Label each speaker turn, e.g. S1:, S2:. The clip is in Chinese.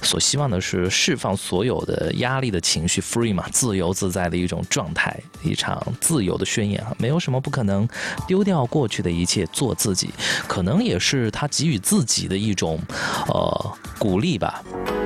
S1: 所希望的是释放所有的压力的情绪 ，free 嘛，自由自在的一种状态，一场自由的宣言啊，没有什么不可能，丢掉过去的一切，做自己，可能也是他给予自己的一种鼓励吧。